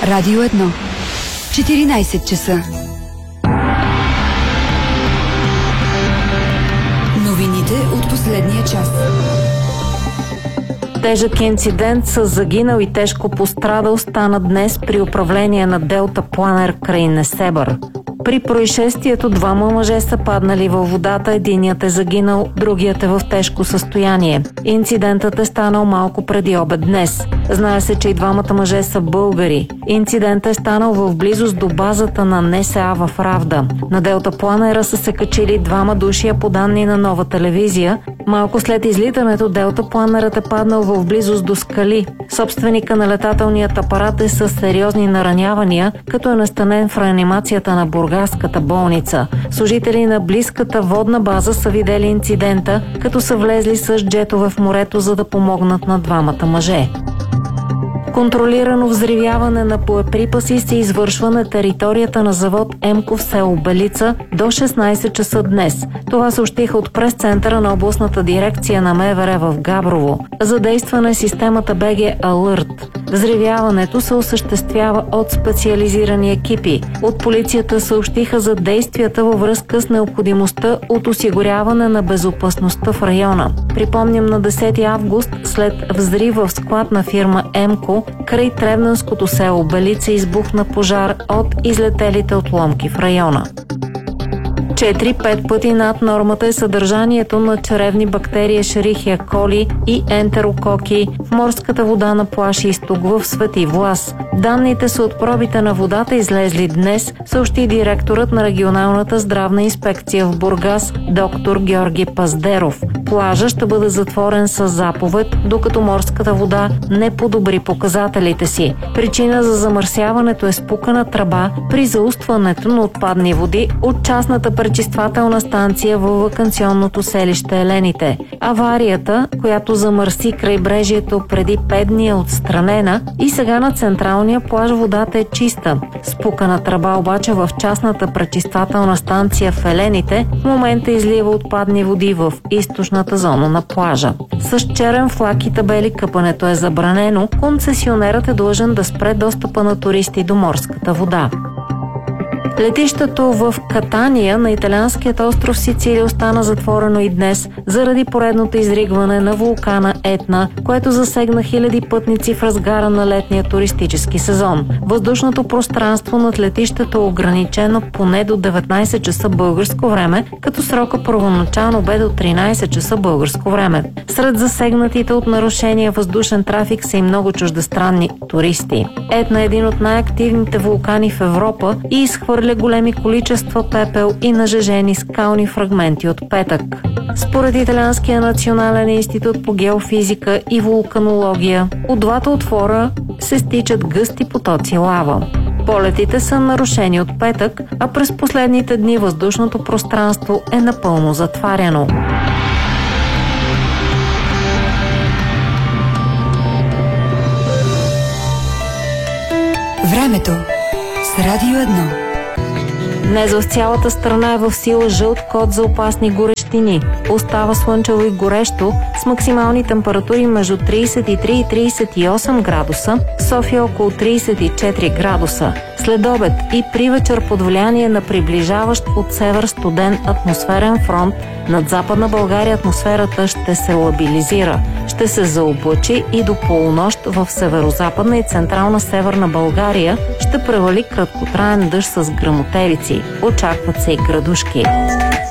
Радио 1. 14 часа. Новините от последния час. Тежък инцидент с загинал и тежко пострадал стана днес при управление на Делта Планер край Несебър. При происшествието двама мъже са паднали във водата, единият е загинал, другият е в тежко състояние. Инцидентът е станал малко преди обед днес. Знае се, че и двамата мъже са българи. Инцидентът е станал в близост до базата на НСА в Равда. На Делта Планера са се качили двама души, по данни на Нова телевизия. Малко след излитането Делта Планерът е паднал в близост до скали. Собственика на летателният апарат е със сериозни наранявания, като е настанен в реанимацията на бургаската болница. Служители на близката водна база са видели инцидента, като са влезли с джетове в морето, за да помогнат на двамата мъже. Контролирано взривяване на боеприпаси се извършва на територията на завод ЕМКО в село Белица до 16 часа днес. Това съобщиха от прес-центъра на областната дирекция на МВР в Габрово. Задействана е системата БГ Алърт. Взривяването се осъществява от специализирани екипи. От полицията съобщиха за действията във връзка с необходимостта от осигуряване на безопасността в района. Припомням, на 10 август след взрив в склад на фирма ЕМКО край Тревненското село Белица избухна пожар от излетелите отломки в района. 4-5 пъти над нормата е съдържанието на чревни бактерии Ешерихия коли и ентерококи в морската вода на плаж Изток в Свети Влас. Данните са от пробите на водата, излезли днес, съобщи директорът на регионалната здравна инспекция в Бургас, доктор Георги Паздеров. Плажа ще бъде затворен с заповед, докато морската вода не подобри показателите си. Причина за замърсяването е спукана тръба при заустването на отпадни води от частната пречиствателна станция във ваканционното селище Елените. Аварията, която замърси крайбрежието преди 5 дни, е отстранена и сега на централния плаж водата е чиста. Спукана тръба обаче в частната пречиствателна станция в Елените в момента излива отпадни води в източната зона на плажа. С черен флаг и табели къпането е забранено. Концесионерът е длъжен да спре достъпа на туристи до морската вода. Летището в Катания на италианският остров Сицилия остана затворено и днес заради поредното изригване на вулкана Етна, което засегна хиляди пътници в разгара на летния туристически сезон. Въздушното пространство над летището е ограничено поне до 19 часа българско време, като срока първоначално бе до 13 часа българско време. Сред засегнатите от нарушения въздушен трафик са и много чуждестранни туристи. Етна е един от най-активните вулкани в Европа и изхвърля големи количества пепел и нажежени скални фрагменти от петък. Според Италианския национален институт по геофизика и вулканология, от двата отвора се стичат гъсти потоци лава. Полетите са нарушени от петък, а през последните дни въздушното пространство е напълно затваряно. Времето с Радио 1. Днес в цялата страна е в сила жълт код за опасни горещини. Остава слънчево и горещо с максимални температури между 33 и 38 градуса, София около 34 градуса. След обед и при вечер под влияние на приближаващ от север студен атмосферен фронт над Западна България атмосферата ще се лабилизира. Ще се заоблачи и до полунощ в северозападна и централна северна България ще превали краткотраен дъжд с гръмотевици. Очакват се и градушки.